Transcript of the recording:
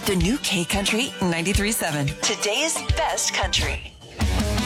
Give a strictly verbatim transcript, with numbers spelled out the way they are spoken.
The new K Country ninety-three point seven. Today's best country.